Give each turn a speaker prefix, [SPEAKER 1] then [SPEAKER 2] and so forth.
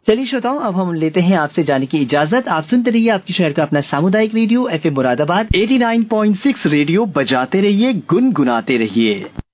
[SPEAKER 1] चलिए श्रोताओं, अब हम लेते हैं आपसे जाने की इजाजत। आप सुनते रहिए आपके शहर का अपना सामुदायिक रेडियो FM मुरादाबाद 89.6 रेडियो, बजाते रहिए, गुनगुनाते रहिए।